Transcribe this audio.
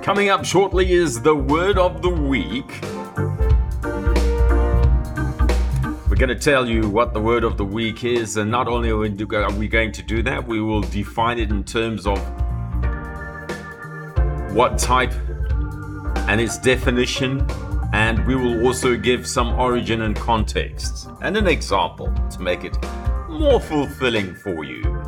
Coming up shortly is the word of the week. We're going to tell you what the word of the week is, and not only are we going to do that, we will define it in terms of what type and its definition, and we will also give some origin and context and an example to make it more fulfilling for you.